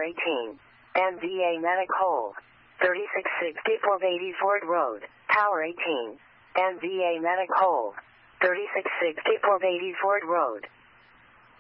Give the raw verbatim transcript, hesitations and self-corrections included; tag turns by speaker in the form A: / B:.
A: eighteen. M V A Medic Hold. thirty-six sixty-four Beatty Ford Road, Tower eighteen. M V A Medic Hold. thirty-six sixty-four Beatty Ford Road.